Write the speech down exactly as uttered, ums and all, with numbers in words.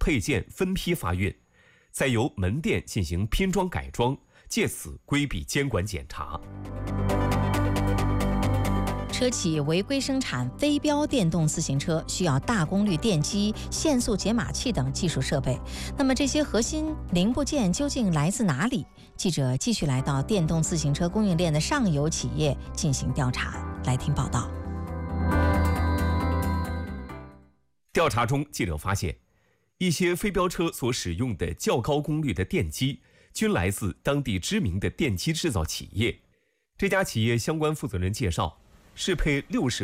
配件分批发运，再由门店进行拼装改装，借此规避监管检查。 车企违规生产非标电动自行车需要大功率电机、限速解码器等技术设备。那么这些核心零部件究竟来自哪里？记者继续来到电动自行车供应链的上游企业进行调查。来听报道。 调查中，记者发现，一些非标车所使用的较高功率的电机，均来自当地知名的电机制造企业。这家企业相关负责人介绍，适配六十